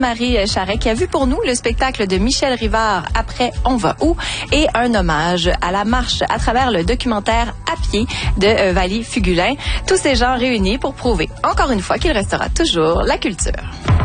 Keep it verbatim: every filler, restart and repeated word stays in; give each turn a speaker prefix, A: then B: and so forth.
A: Marie Charret qui a vu pour nous le spectacle de Michel Rivard Après on va où et un hommage à la marche à travers le documentaire À pied de euh, Valie Fugulin. Tous ces gens réunis pour prouver encore une fois qu'il restera toujours la culture.